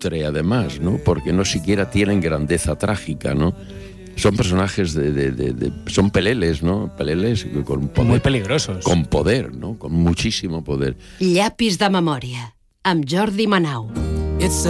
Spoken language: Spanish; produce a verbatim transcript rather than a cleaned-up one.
mediocre, además, ¿no? Porque no siquiera tienen grandeza trágica, ¿no? Son personajes de, de, de, de son peleles, ¿no? Peleles con poder, muy peligrosos. Con poder, ¿no? Con muchísimo poder. Llapis de memòria, amb Jordi Manau.